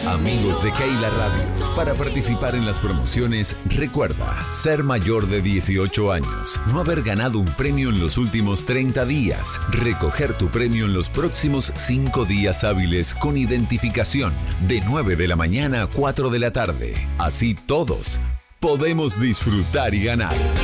Amigos de Keila Radio, para participar en las promociones, recuerda ser mayor de 18 años, no haber ganado un premio en los últimos 30 días, recoger tu premio en los próximos 5 días hábiles con identificación, de 9 de la mañana a 4 de la tarde. Así todos podemos disfrutar y ganar.